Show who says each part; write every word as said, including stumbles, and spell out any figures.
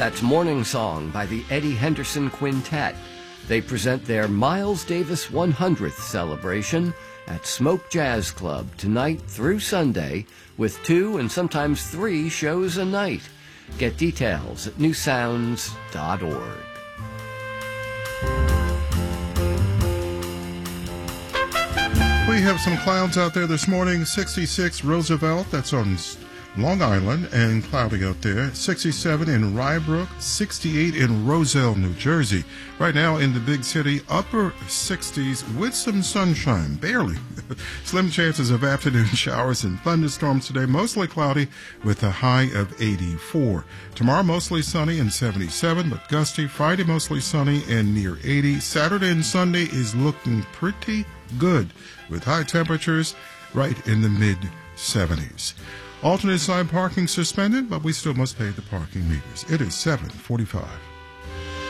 Speaker 1: That's Morning Song by the Eddie Henderson Quintet. They present their Miles Davis one hundredth celebration at Smoke Jazz Club tonight through Sunday with two and sometimes three shows a night. Get details at new sounds dot org.
Speaker 2: We have some clouds out there this morning. sixty-six Roosevelt, that's on Long Island, and cloudy out there. sixty-seven in Rybrook, sixty-eight in Roselle, New Jersey. Right now in the big city, upper sixties with some sunshine, barely. Slim chances of afternoon showers and thunderstorms today, mostly cloudy with a high of eighty-four. Tomorrow mostly sunny and seventy-seven, but gusty. Friday mostly sunny and near eighty. Saturday and Sunday is looking pretty good with high temperatures right in the mid seventies. Alternate side parking suspended, but we still must pay the parking meters. It is seven forty-five.